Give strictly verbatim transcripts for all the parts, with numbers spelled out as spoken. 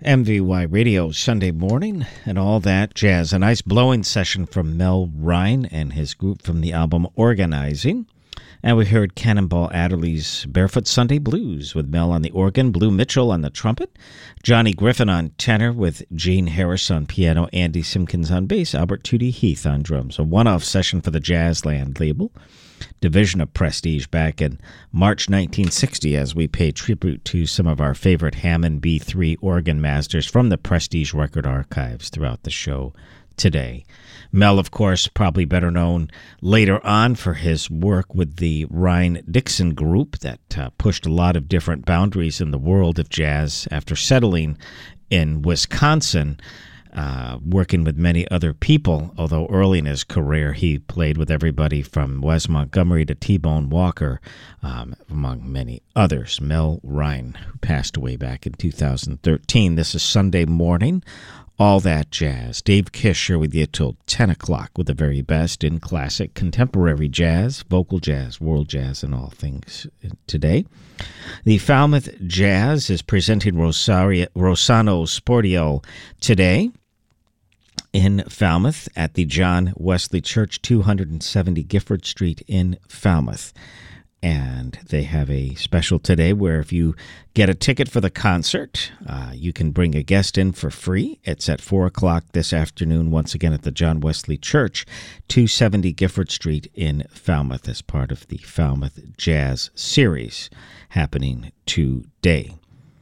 M V Y Radio Sunday morning and all that jazz. A nice blowing session from Mel Ryan and his group from the album Organizing. And we heard Cannonball Adderley's Barefoot Sunday Blues with Mel on the organ, Blue Mitchell on the trumpet, Johnny Griffin on tenor with Gene Harris on piano, Andy Simpkins on bass, Albert Tootie Heath on drums. A one-off session for the Jazzland label, division of Prestige, back in March nineteen sixty, as we pay tribute to some of our favorite Hammond B three organ masters from the Prestige record archives throughout the show today. Mel, of course, probably better known later on for his work with the Rhine-Dixon group that uh, pushed a lot of different boundaries in the world of jazz after settling in Wisconsin, uh, working with many other people, although early in his career he played with everybody from Wes Montgomery to T-Bone Walker, um, among many others. Mel Ryan, who passed away back in two thousand thirteen. This is Sunday morning. All That Jazz. Dave Kish here with you till ten o'clock with the very best in classic contemporary jazz, vocal jazz, world jazz, and all things today. The Falmouth Jazz is presenting Rosario, Rossano Sportiello today in Falmouth at the John Wesley Church, two seventy Gifford Street in Falmouth. And they have a special today where if you get a ticket for the concert, uh, you can bring a guest in for free. It's at four o'clock this afternoon, once again at the John Wesley Church, two seventy Gifford Street in Falmouth, as part of the Falmouth Jazz Series happening today.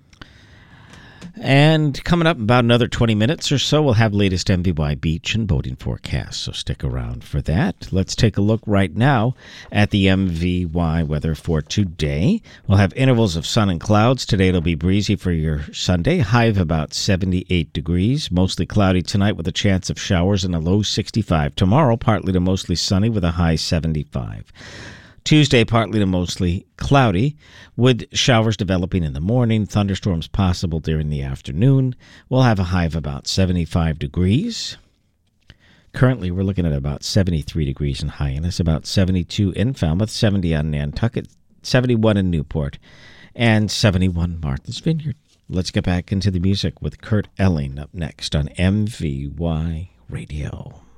And coming up in about another twenty minutes or so, we'll have latest M V Y beach and boating forecast, so stick around for that. Let's take a look right now at the M V Y weather for today. We'll have intervals of sun and clouds. Today it'll be breezy for your Sunday, high of about seventy-eight degrees. Mostly cloudy tonight with a chance of showers and a low sixty-five. Tomorrow, partly to mostly sunny with a high seventy-five. Tuesday, partly to mostly cloudy, with showers developing in the morning, thunderstorms possible during the afternoon. We'll have a high of about seventy-five degrees. Currently, we're looking at about seventy-three degrees in Hyannis, about seventy-two in Falmouth, seventy on Nantucket, seventy-one in Newport, and seventy-one Martha's Vineyard. Let's get back into the music with Kurt Elling up next on M V Y Radio.